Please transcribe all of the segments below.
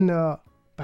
了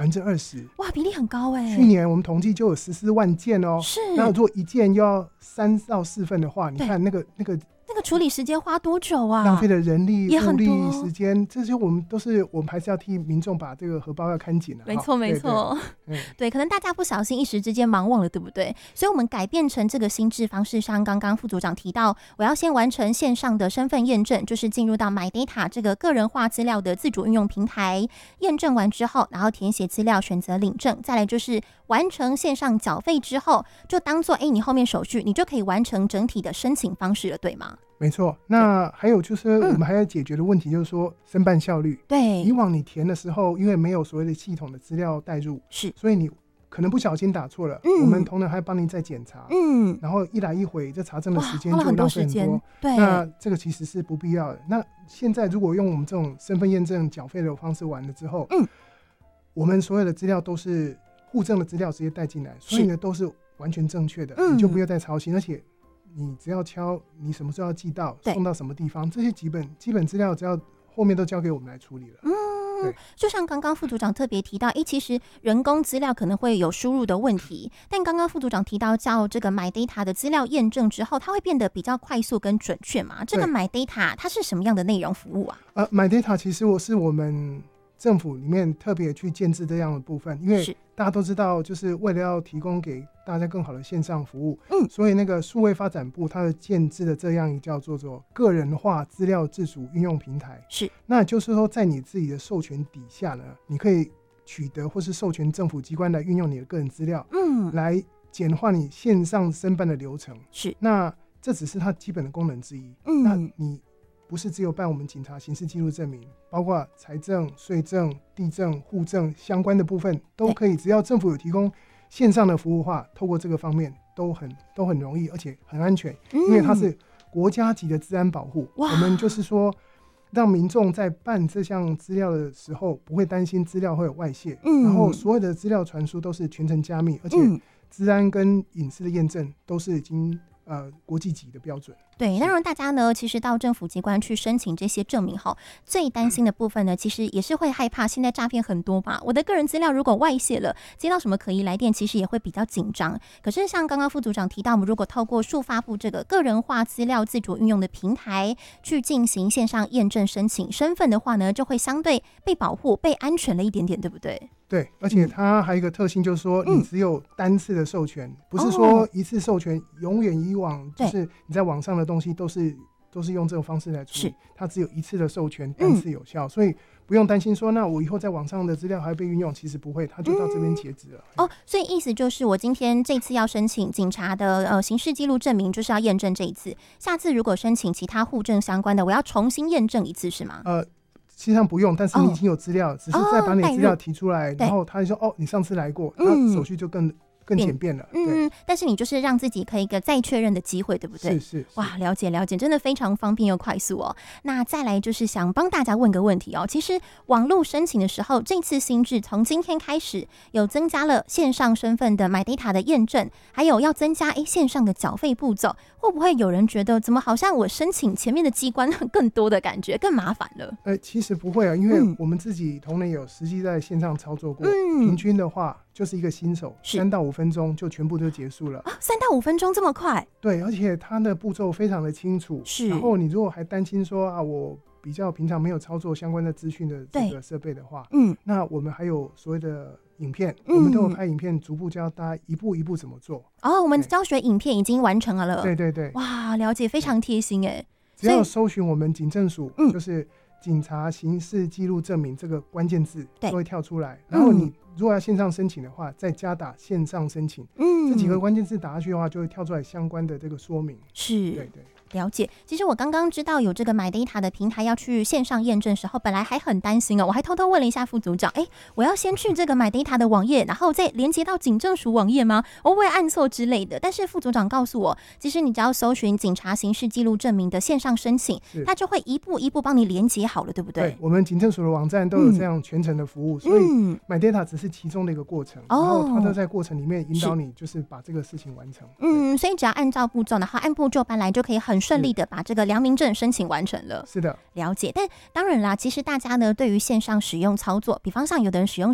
20%， 哇，比例很高哎。 去年我们统计就有14万件哦。 是， 那如果一件又要3到4份的话，你看那个处理时间花多久啊？ 浪费的人力、 也很多物力、时间，这些我们还是要替民众把这个荷包要看紧了。 没错，没错。对，可能大家不小心一时之间忙忘了，对不对？所以我们改变成这个心智方式，像刚刚副组长提到，我要先完成线上的身份验证，就是进入到 MyData 这个个人化资料的自主运用平台，验证完之后，然后填写资料，选择领证，再来就是完成线上缴费之后，就当做你后面手续，你就可以完成整体的申请方式了，对吗？ 没错，那还有就是我们还要解决的问题就是说申办效率。 对， 以往你填的时候，因为没有所谓的系统的资料带入， 是， 所以你可能不小心打错了，我们同仁还帮您再检查，然后一来一回，这查证的时间就浪费很多时间。 对， 那这个其实是不必要的。那现在如果用我们这种身份验证缴费的方式完了之后，我们所有的资料都是户政的资料直接带进来，所以呢都是完全正确的，你就不要再操心，而且你只要敲你什么时候要寄到，送到什么地方，这些基本资料只要后面都交给我们来处理了。 就像刚刚副组长特别提到，其实人工资料可能会有输入的问题，但刚刚副组长提到叫这个 MyData 的资料验证之后，它会变得比较快速跟准确嘛？这个 MyData 它是什么样的内容服务啊 ？MyData 其实是我们政府里面特别去建制这样的部分，因为大家都知道，就是为了要提供给大家更好的线上服务，所以那个数位发展部它的建制的这样一个叫做个人化资料自主运用平台， 是， 那就是说在你自己的授权底下呢，你可以取得或是授权政府机关来运用你的个人资料，来简化你线上申办的流程， 是， 那这只是它基本的功能之一，那你不是只有办我们警察刑事记录证明，包括财政、税政、地政、户政相关的部分都可以，只要政府有提供线上的服务的话，透过这个方面都很容易，而且很安全，因为它是国家级的治安保护。我们就是说，让民众在办这项资料的时候，不会担心资料会有外泄，然后所有的资料传输都是全程加密，而且治安跟隐私的验证都是已经国际级的标准。 对，那让大家呢，其实到政府机关去申请这些证明后，最担心的部分呢，其实也是会害怕，现在诈骗很多嘛，我的个人资料如果外泄了，接到什么可疑来电，其实也会比较紧张。可是像刚刚副组长提到，我们如果透过数发部这个个人化资料自主运用的平台去进行线上验证申请身份的话呢，就会相对被保护、被安全了一点点，对不对？ 对，而且它还有一个特性，就是说你只有单次的授权，不是说一次授权，永远以往就是你在网上的东西都是用这种方式来处理，它只有一次的授权，单次有效，所以不用担心说那我以后在网上的资料还会被运用，其实不会，它就到这边截止了。 所以意思就是我今天这次要申请警察的刑事记录证明，就是要验证这一次，下次如果申请其他户政相关的，我要重新验证一次是吗？ 实际上不用，但是你已经有资料，只是再把你的资料提出来，然后他就说你上次来过，那手续就更简便了。 但是你就是让自己可以一个再确认的机会，对不对？ 是。 哇，了解，真的非常方便又快速哦。那再来就是想帮大家问个问题哦，其实网络申请的时候，这次新制从今天开始有增加了线上身份的 MyData 的验证，还有要增加线上的缴费步骤，会不会有人觉得怎么好像我申请前面的机关更多的感觉，更麻烦了？ 其实不会啊，因为我们自己同仁有实际在线上操作过，平均的话就是一个新手3到5分钟就全部就结束了。 3到5分钟这么快？ 对，而且它的步骤非常的清楚。是，然后你如果还担心说我比较平常没有操作相关的资讯的这个设备的话，那我们还有所谓的影片，我们都有拍影片，逐步教大家一步一步怎么做。 我们教学影片已经完成了。 对。 哇，了解，非常贴心哎。 只要搜寻我们警政署，就是警察刑事记录证明这个关键字都会跳出来，然后你如果要线上申请的话，再加打线上申请，这几个关键字打下去的话，就会跳出来相关的这个说明。 是， 对。 了解。其实我刚刚知道有这个 MyData 的平台要去线上验证的时候，本来还很担心我还偷偷问了一下副组长，我要先去这个 MyData 的网页，然后再连接到警政署网页吗？我会不会按错之类的？但是副组长告诉我，其实你只要搜寻警察刑事记录证明的线上申请，它就会一步一步帮你连接好了，对不对？ 对，我们警政署的网站都有这样全程的服务，所以 MyData 只是其中的一个过程，然后它都在过程里面引导你，就是把这个事情完成。 所以只要按照步骤，然后按部就班来，就可以很顺利的把这个良民证申请完成了。 是的， 了解。但当然啦，其实大家呢对于线上使用操作，比方像有的人使用